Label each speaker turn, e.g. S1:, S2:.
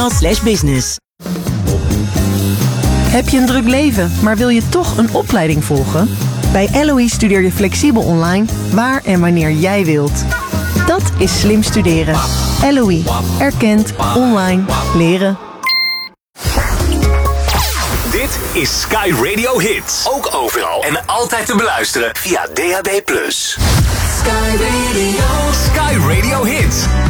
S1: LOE.nl/business.
S2: Heb je een druk leven, maar wil je toch een opleiding volgen? Bij LOE studeer je flexibel online, waar en wanneer jij wilt. Dat is slim studeren. LOE. Erkend. Online. Leren.
S3: Dit is Sky Radio Hits. Ook overal en altijd te beluisteren via DAB+. Sky Radio. Sky Radio Hits.